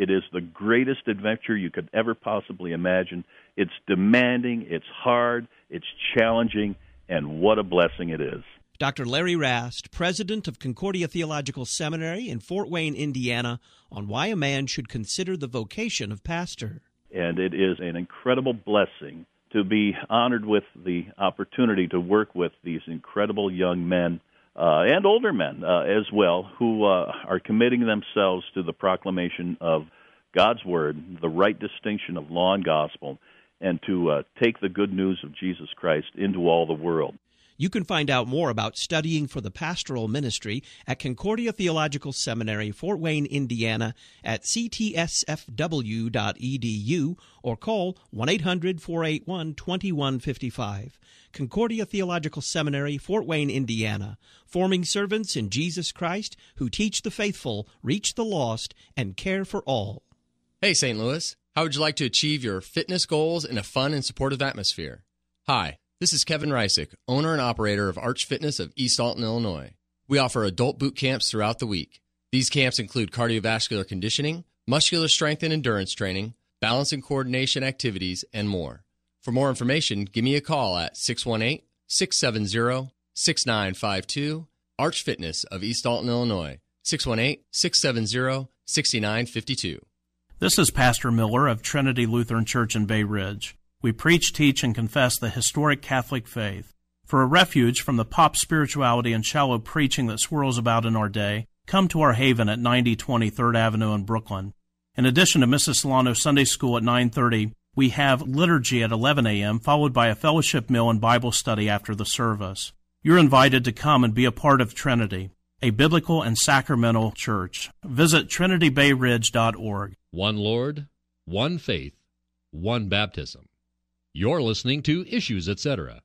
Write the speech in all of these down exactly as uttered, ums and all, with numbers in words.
It is the greatest adventure you could ever possibly imagine. It's demanding, it's hard, it's challenging, and what a blessing it is. Doctor Larry Rast, president of Concordia Theological Seminary in Fort Wayne, Indiana, on why a man should consider the vocation of pastor. And it is an incredible blessing to be honored with the opportunity to work with these incredible young men uh, and older men uh, as well, who uh, are committing themselves to the proclamation of God's Word, the right distinction of law and gospel, and to uh, take the good news of Jesus Christ into all the world. You can find out more about studying for the pastoral ministry at Concordia Theological Seminary, Fort Wayne, Indiana, at c t s f w dot e d u or call one eight hundred, four eight one, two one five five. Concordia Theological Seminary, Fort Wayne, Indiana, forming servants in Jesus Christ who teach the faithful, reach the lost, and care for all. Hey, Saint Louis. How would you like to achieve your fitness goals in a fun and supportive atmosphere? Hi. This is Kevin Reisick, owner and operator of Arch Fitness of East Alton, Illinois. We offer adult boot camps throughout the week. These camps include cardiovascular conditioning, muscular strength and endurance training, balance and coordination activities, and more. For more information, give me a call at six one eight, six seven zero, six nine five two, Arch Fitness of East Alton, Illinois, six one eight, six seven zero, six nine five two. This is Pastor Miller of Trinity Lutheran Church in Bay Ridge. We preach, teach, and confess the historic Catholic faith. For a refuge from the pop spirituality and shallow preaching that swirls about in our day, come to our haven at ninety twenty third Avenue in Brooklyn. In addition to Missus Solano Sunday School at nine thirty, we have liturgy at eleven a.m., followed by a fellowship meal and Bible study after the service. You're invited to come and be a part of Trinity, a biblical and sacramental church. Visit trinity bay ridge dot org. One Lord, one faith, one baptism. You're listening to Issues, et cetera.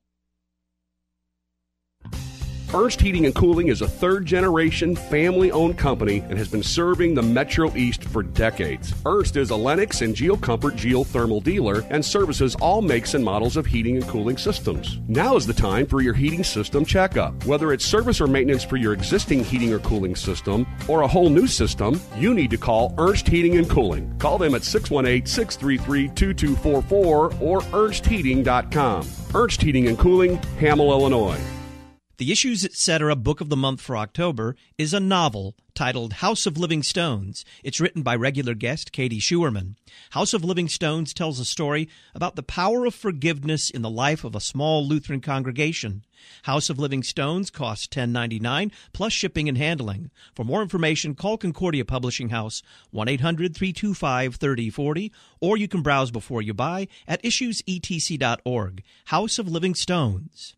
Ernst Heating and Cooling is a third-generation, family-owned company and has been serving the Metro East for decades. Ernst is a Lennox and GeoComfort geothermal dealer and services all makes and models of heating and cooling systems. Now is the time for your heating system checkup. Whether it's service or maintenance for your existing heating or cooling system or a whole new system, you need to call Ernst Heating and Cooling. Call them at six one eight, six three three, two two four four or ernst heating dot com. Ernst Heating and Cooling, Hamel, Illinois. The Issues, et cetera. Book of the month for October is a novel titled House of Living Stones. It's written by regular guest Katie Schuerman. House of Living Stones tells a story about the power of forgiveness in the life of a small Lutheran congregation. House of Living Stones costs ten ninety-nine plus shipping and handling. For more information, call Concordia Publishing House, one eight hundred, three two five, three oh four oh, or you can browse before you buy at issues e t c dot org. House of Living Stones.